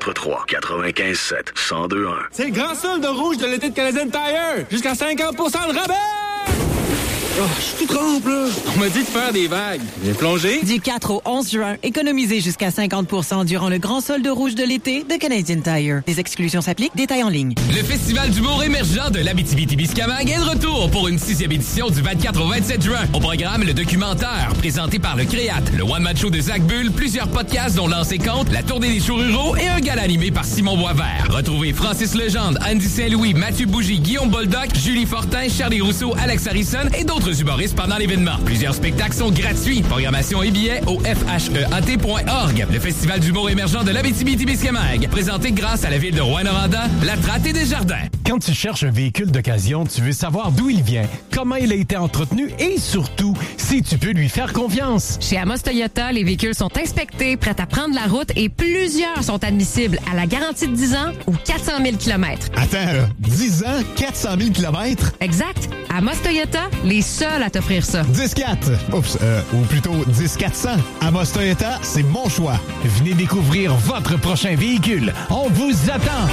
643 95 7 1021. C'est le grand solde de rouge de l'été de Canadian Tire! Jusqu'à 50% de rabais! Oh, je suis tout trempe, là! On m'a dit de faire des vagues. Viens plonger? Du 4 au 11 juin, économisez jusqu'à 50% durant le grand solde rouge de l'été de Canadian Tire. Des exclusions s'appliquent, détails en ligne. Le Festival d'humour émergent de l'Abitibi-Témiscamingue est de retour pour une 6e édition du 24 au 27 juin. Au programme, le documentaire présenté par le Créat, le one-man show de Zach Bull, plusieurs podcasts dont Lancer Compte, la tournée des shows ruraux et un gala animé par Simon Boisvert. Retrouvez Francis Legendre, Andy Saint-Louis, Mathieu Bougie, Guillaume Boldoc, Julie Fortin, Charlie Rousseau, Alex Harrison et d'autres humoristes pendant l'événement. Plusieurs spectacles sont gratuits. Programmation et billets au FHEAT.org. Le Festival d'humour émergent de l'Abitibi-Témiscamingue, présenté grâce à la ville de Rouyn-Noranda, La Tratte et Desjardins. Quand tu cherches un véhicule d'occasion, tu veux savoir d'où il vient, comment il a été entretenu et surtout, si tu peux lui faire confiance. Chez Amos Toyota, les véhicules sont inspectés, prêts à prendre la route et plusieurs sont admissibles à la garantie de 10 ans ou 400 000 km. Attends, 10 ans, 400 000 km? Exact. Amos Toyota, les seuls à t'offrir ça. 10-4. Oups, ou plutôt 10-400. Amos Toyota, c'est mon choix. Venez découvrir votre prochain véhicule. On vous attend.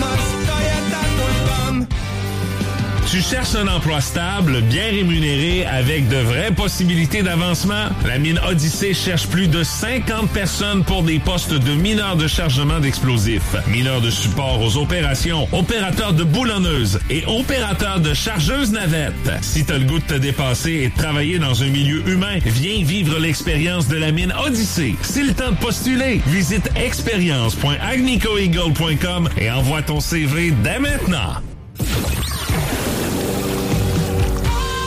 Tu cherches un emploi stable, bien rémunéré, avec de vraies possibilités d'avancement? La mine Odyssée cherche plus de 50 personnes pour des postes de mineurs de chargement d'explosifs, mineurs de support aux opérations, opérateurs de boulonneuses et opérateurs de chargeuses navettes. Si t'as le goût de te dépasser et de travailler dans un milieu humain, viens vivre l'expérience de la mine Odyssée. C'est le temps de postuler. Visite experience.agnicoeagle.com et envoie ton CV dès maintenant.